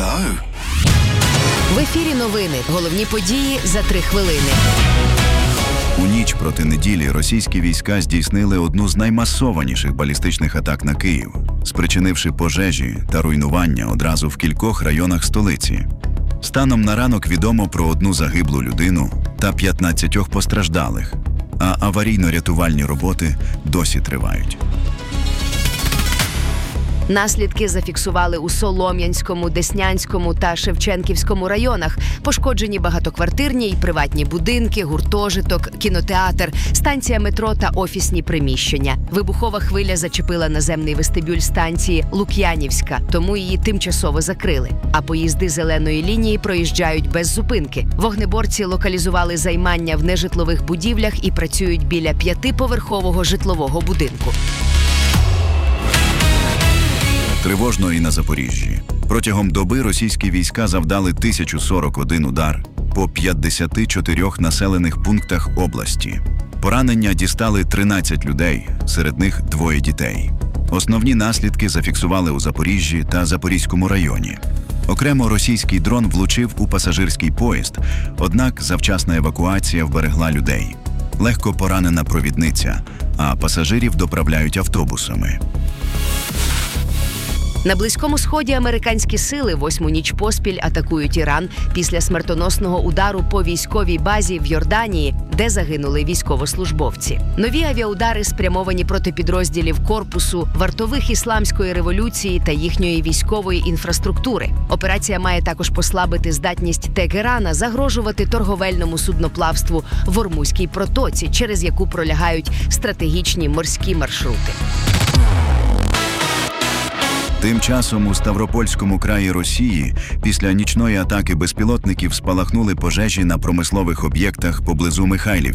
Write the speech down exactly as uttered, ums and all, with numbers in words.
go. В ефірі новини. Головні події за три хвилини. У ніч проти неділі російські війська здійснили одну з наймасованіших балістичних атак на Київ, спричинивши пожежі та руйнування одразу в кількох районах столиці. Станом на ранок відомо про одну загиблу людину та п'ятнадцятьох постраждалих, а аварійно-рятувальні роботи досі тривають. Наслідки зафіксували у Солом'янському, Деснянському та Шевченківському районах. Пошкоджені багатоквартирні й приватні будинки, гуртожиток, кінотеатр, станція метро та офісні приміщення. Вибухова хвиля зачепила наземний вестибюль станції Лук'янівська, тому її тимчасово закрили. А поїзди зеленої лінії проїжджають без зупинки. Вогнеборці локалізували займання в нежитлових будівлях і працюють біля п'ятиповерхового житлового будинку. Тривожно і на Запоріжжі. Протягом доби російські війська завдали тисячу сорок один удар по п'ятдесяти чотирьох населених пунктах області. Поранення дістали тринадцять людей, серед них двоє дітей. Основні наслідки зафіксували у Запоріжжі та Запорізькому районі. Окремо російський дрон влучив у пасажирський поїзд, однак завчасна евакуація вберегла людей. Легко поранена провідниця, а пасажирів доправляють автобусами. На Близькому Сході американські сили восьму ніч поспіль атакують Іран після смертоносного удару по військовій базі в Йорданії, де загинули військовослужбовці. Нові авіаудари спрямовані проти підрозділів корпусу, вартових ісламської революції та їхньої військової інфраструктури. Операція має також послабити здатність Тегерана загрожувати торговельному судноплавству в Ормузькій протоці, через яку пролягають стратегічні морські маршрути. Тим часом у Ставропольському краї Росії після нічної атаки безпілотників спалахнули пожежі на промислових об'єктах поблизу Михайлівська.